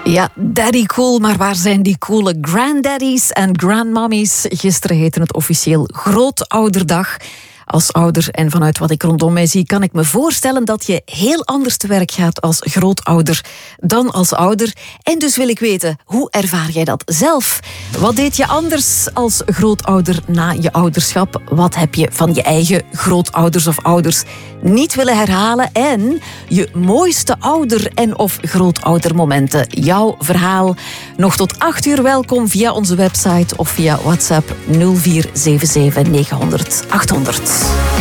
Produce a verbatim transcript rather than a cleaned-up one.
Ja, daddy cool, maar waar zijn die coole granddaddies en grandmommies? Gisteren heette het officieel Grootouderdag. Als ouder en vanuit wat ik rondom mij zie, kan ik me voorstellen dat je heel anders te werk gaat als grootouder dan als ouder. En dus wil ik weten, hoe ervaar jij dat zelf? Wat deed je anders als grootouder na je ouderschap? Wat heb je van je eigen grootouders of ouders niet willen herhalen? En je mooiste ouder- en of grootoudermomenten. Jouw verhaal. Nog tot acht uur welkom via onze website of via WhatsApp nul vier zeven zeven negen honderd achthonderd.